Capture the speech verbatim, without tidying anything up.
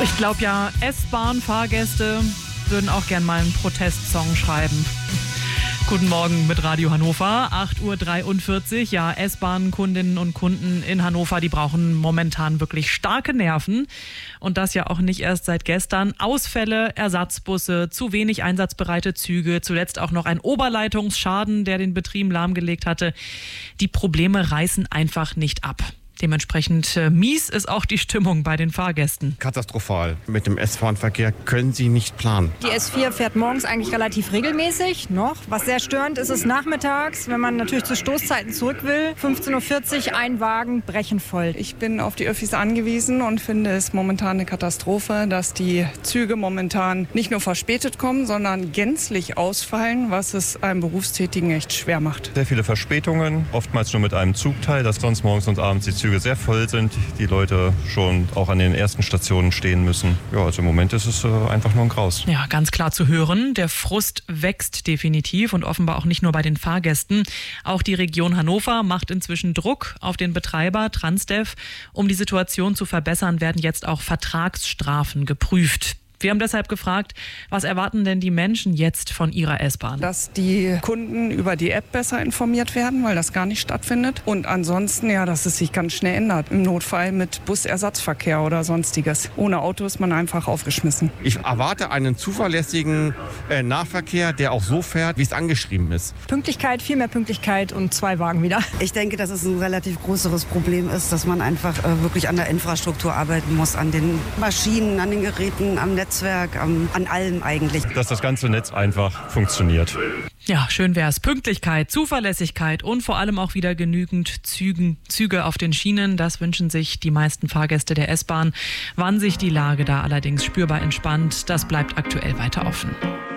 Ich glaube ja, S-Bahn-Fahrgäste würden auch gern mal einen Protestsong schreiben. Guten Morgen mit Radio Hannover, acht Uhr dreiundvierzig. Ja, S-Bahn-Kundinnen und Kunden in Hannover, die brauchen momentan wirklich starke Nerven. Und das ja auch nicht erst seit gestern. Ausfälle, Ersatzbusse, zu wenig einsatzbereite Züge, zuletzt auch noch ein Oberleitungsschaden, der den Betrieb lahmgelegt hatte. Die Probleme reißen einfach nicht ab. Dementsprechend äh, mies ist auch die Stimmung bei den Fahrgästen. Katastrophal. Mit dem S-Bahn-Verkehr können Sie nicht planen. Die S vier fährt morgens eigentlich relativ regelmäßig noch. Was sehr störend ist, ist nachmittags, wenn man natürlich zu Stoßzeiten zurück will. fünfzehn Uhr vierzig, ein Wagen, brechen voll. Ich bin auf die Öffis angewiesen und finde es momentan eine Katastrophe, dass die Züge momentan nicht nur verspätet kommen, sondern gänzlich ausfallen, was es einem Berufstätigen echt schwer macht. Sehr viele Verspätungen, oftmals nur mit einem Zugteil, dass sonst morgens und abends die Züge sehr voll sind, die Leute schon auch an den ersten Stationen stehen müssen. Ja, also im Moment ist es äh, einfach nur ein Graus. Ja, ganz klar zu hören. Der Frust wächst definitiv und offenbar auch nicht nur bei den Fahrgästen. Auch die Region Hannover macht inzwischen Druck auf den Betreiber Transdev. Um die Situation zu verbessern, werden jetzt auch Vertragsstrafen geprüft. Wir haben deshalb gefragt, was erwarten denn die Menschen jetzt von ihrer S-Bahn? Dass die Kunden über die App besser informiert werden, weil das gar nicht stattfindet. Und ansonsten, ja, dass es sich ganz schnell ändert. Im Notfall mit Busersatzverkehr oder sonstiges. Ohne Auto ist man einfach aufgeschmissen. Ich erwarte einen zuverlässigen äh, Nahverkehr, der auch so fährt, wie es angeschrieben ist. Pünktlichkeit, viel mehr Pünktlichkeit und zwei Wagen wieder. Ich denke, dass es ein relativ größeres Problem ist, dass man einfach äh, wirklich an der Infrastruktur arbeiten muss, an den Maschinen, an den Geräten, am Netz. Netzwerk, an allem eigentlich. Dass das ganze Netz einfach funktioniert. Ja, schön wär's. Pünktlichkeit, Zuverlässigkeit und vor allem auch wieder genügend Zügen, Züge auf den Schienen. Das wünschen sich die meisten Fahrgäste der S-Bahn. Wann sich die Lage da allerdings spürbar entspannt, das bleibt aktuell weiter offen.